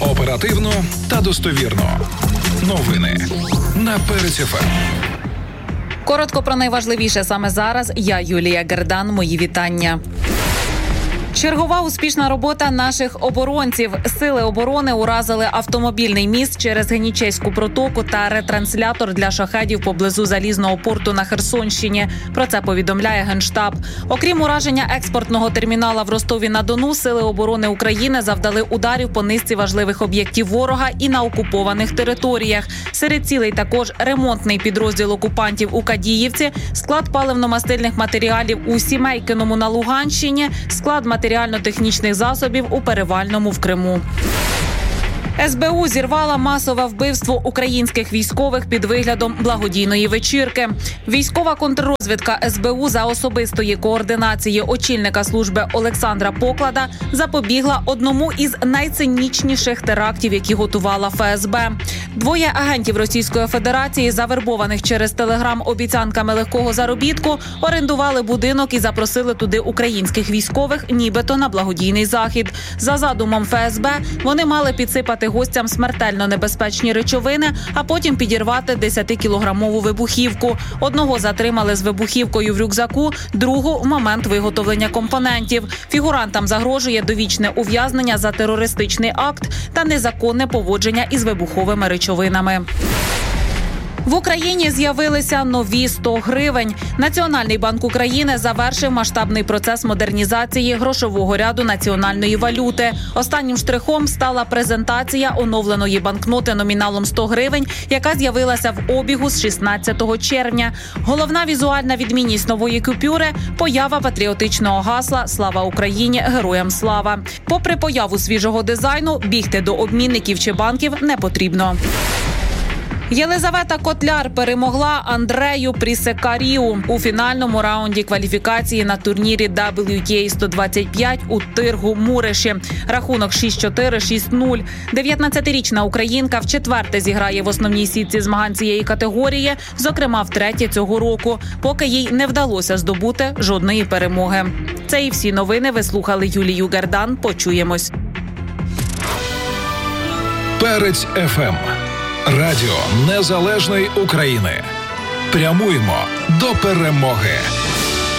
Оперативно та достовірно. Новини на Перець ФМ. Коротко про найважливіше саме зараз. Я Юлія Гердан. Мої вітання. Чергова успішна робота наших оборонців. Сили оборони уразили автомобільний міст через Генічеську протоку та ретранслятор для шахедів поблизу залізного порту на Херсонщині. Про це повідомляє Генштаб. Окрім ураження експортного термінала в Ростові-на-Дону, Сили оборони України завдали ударів по низці важливих об'єктів ворога і на окупованих територіях. Серед цілей також ремонтний підрозділ окупантів у Кадіївці, склад паливно-мастильних матеріалів у Сімейкиному на Луганщині, склад матеріально-технічних засобів у Перевальному в Криму. СБУ зірвала масове вбивство українських військових під виглядом благодійної вечірки. Військова контррозвідка СБУ за особистої координації очільника служби Олександра Поклада запобігла одному із найцинічніших терактів, які готувала ФСБ. Двоє агентів Російської Федерації, завербованих через Телеграм обіцянками легкого заробітку, орендували будинок і запросили туди українських військових, нібито на благодійний захід. За задумом ФСБ, вони мали підсипати гостям смертельно небезпечні речовини, а потім підірвати 10-кілограмову вибухівку. Одного затримали з вибухівкою в рюкзаку, другу – в момент виготовлення компонентів. Фігурантам загрожує довічне ув'язнення за терористичний акт та незаконне поводження із вибуховими речовинами. В Україні з'явилися нові 100 гривень. Національний банк України завершив масштабний процес модернізації грошового ряду національної валюти. Останнім штрихом стала презентація оновленої банкноти номіналом 100 гривень, яка з'явилася в обігу з 16 червня. Головна візуальна відмінність нової купюри – поява патріотичного гасла «Слава Україні! Героям слава!». Попри появу свіжого дизайну, бігти до обмінників чи банків не потрібно. Єлизавета Котляр перемогла Андрею Прісекарію у фінальному раунді кваліфікації на турнірі WTA 125 у Тиргу-Муриші. Рахунок 6-4, 6-0. 19-річна українка вчетверте зіграє в основній сітці змагань цієї категорії, зокрема втретє цього року, поки їй не вдалося здобути жодної перемоги. Це і всі новини. Ви слухали Юлію Гердан. Почуємось. Перець ФМ. Радіо Незалежної України. Прямуємо до перемоги.